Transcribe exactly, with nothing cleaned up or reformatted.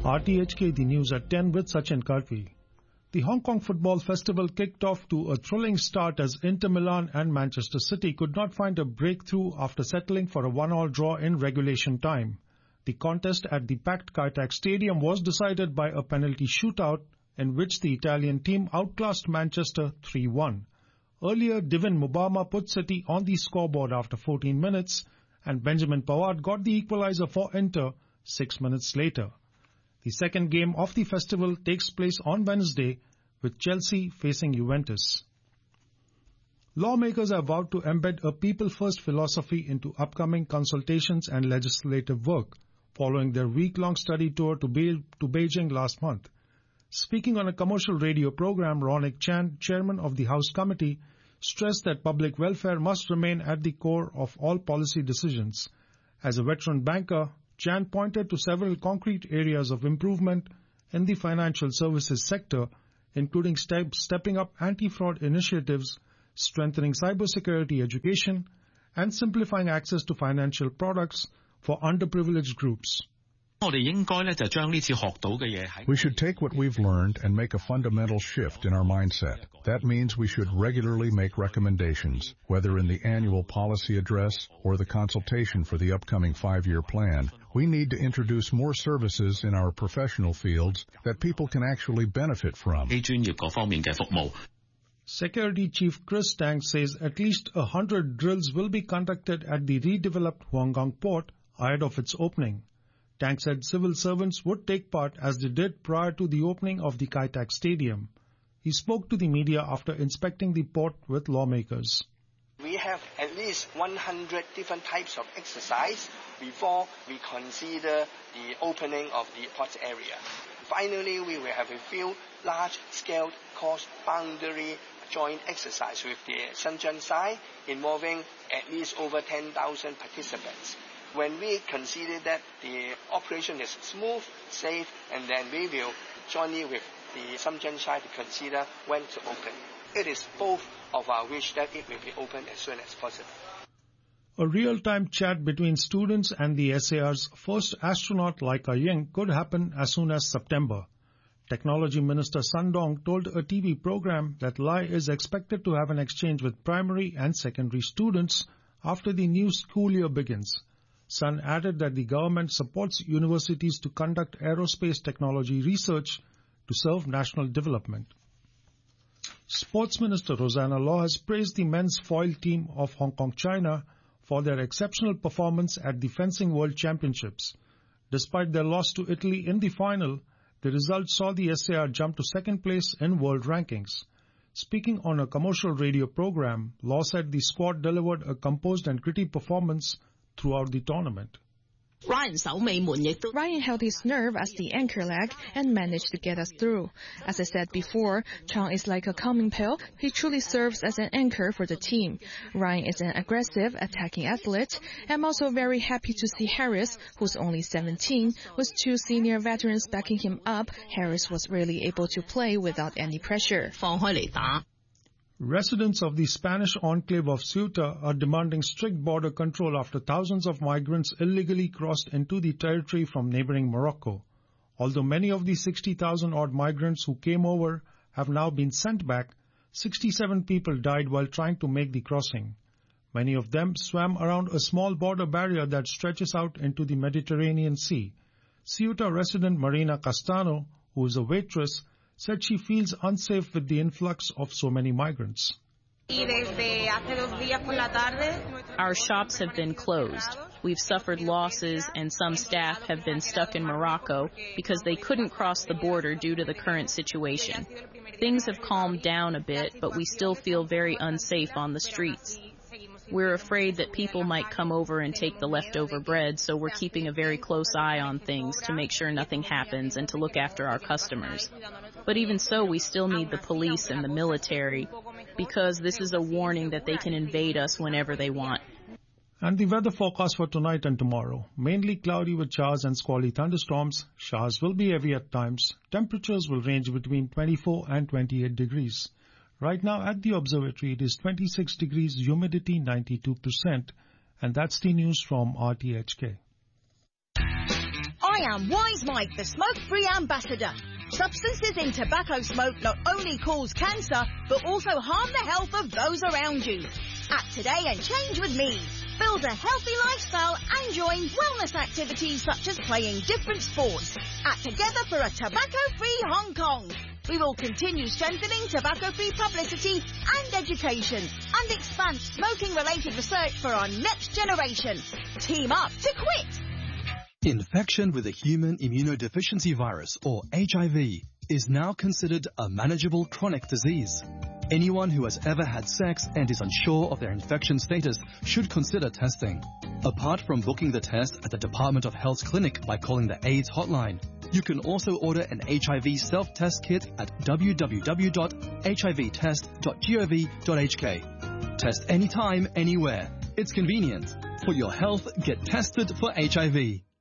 R T H K, the news at ten with Sachin Karpi. The Hong Kong Football Festival kicked off to a thrilling start as Inter Milan and Manchester City could not find a breakthrough after settling for a one-all draw in regulation time. The contest at the packed Kai Tak Stadium was decided by a penalty shootout in which the Italian team outclassed Manchester three one. Earlier, Divin Mubama put City on the scoreboard after fourteen minutes, and Benjamin Pavard got the equalizer for Inter six minutes later. The second game of the festival takes place on Wednesday, with Chelsea facing Juventus. Lawmakers have vowed to embed a people-first philosophy into upcoming consultations and legislative work, following their week-long study tour to, Be- to Beijing last month. Speaking on a commercial radio program, Ronik Chan, chairman of the House Committee, stressed that public welfare must remain at the core of all policy decisions. As a veteran banker, Chan pointed to several concrete areas of improvement in the financial services sector, including step, stepping up anti-fraud initiatives, strengthening cybersecurity education, and simplifying access to financial products for underprivileged groups. We should take what we've learned and make a fundamental shift in our mindset. That means we should regularly make recommendations, whether in the annual policy address or the consultation for the upcoming five-year plan. We need to introduce more services in our professional fields that people can actually benefit from. Security Chief Chris Tang says at least a hundred drills will be conducted at the redeveloped Huanggang port ahead of its opening. Tang said civil servants would take part as they did prior to the opening of the Kai Tak Stadium. He spoke to the media after inspecting the port with lawmakers. We have at least one hundred different types of exercise before we consider the opening of the port area. Finally, we will have a few large-scale cross-boundary joint exercise with the Shenzhen side involving at least over ten thousand participants. When we consider that the operation is smooth, safe, and then we will join with the Shenzhen side to consider when to open. It is both of our wish that it will be open as soon as possible. A real-time chat between students and the S A R's first astronaut, Laika Ying, could happen as soon as September. Technology Minister Sun Dong told a T V program that Lai is expected to have an exchange with primary and secondary students after the new school year begins. Sun added that the government supports universities to conduct aerospace technology research to serve national development. Sports Minister Rosanna Law has praised the men's foil team of Hong Kong, China for their exceptional performance at the Fencing World Championships. Despite their loss to Italy in the final, the result saw the S A R jump to second place in world rankings. Speaking on a commercial radio program, Law said the squad delivered a composed and gritty performance throughout the tournament. Ryan held his nerve as the anchor leg and managed to get us through. As I said before, Chang is like a calming pill. He truly serves as an anchor for the team. Ryan is an aggressive, attacking athlete. I'm also very happy to see Harris, who's only seventeen, with two senior veterans backing him up. Harris was really able to play without any pressure. Residents of the Spanish enclave of Ceuta are demanding strict border control after thousands of migrants illegally crossed into the territory from neighboring Morocco. Although many of the sixty thousand odd migrants who came over have now been sent back, sixty-seven people died while trying to make the crossing. Many of them swam around a small border barrier that stretches out into the Mediterranean Sea. Ceuta resident Marina Castano, who is a waitress, said she feels unsafe with the influx of so many migrants. Our shops have been closed. We've suffered losses and some staff have been stuck in Morocco because they couldn't cross the border due to the current situation. Things have calmed down a bit, but we still feel very unsafe on the streets. We're afraid that people might come over and take the leftover bread, so we're keeping a very close eye on things to make sure nothing happens and to look after our customers. But even so, we still need the police and the military, because this is a warning that they can invade us whenever they want. And the weather forecast for tonight and tomorrow. Mainly cloudy with showers and squally thunderstorms. Showers will be heavy at times. Temperatures will range between twenty-four and twenty-eight degrees. Right now at the observatory, it is twenty-six degrees, humidity ninety-two percent. And that's the news from R T H K. I am Wise Mike, the smoke-free ambassador. Substances in tobacco smoke not only cause cancer, but also harm the health of those around you. Act today and change with me. Build a healthy lifestyle and join wellness activities such as playing different sports. Act together for a tobacco-free Hong Kong. We will continue strengthening tobacco-free publicity and education and expand smoking-related research for our next generation. Team up to quit! Infection with a human immunodeficiency virus, or H I V, is now considered a manageable chronic disease. Anyone who has ever had sex and is unsure of their infection status should consider testing. Apart from booking the test at the Department of Health's clinic by calling the AIDS hotline, you can also order an H I V self-test kit at w w w dot h i v test dot gov dot h k. Test anytime, anywhere. It's convenient. For your health, get tested for H I V.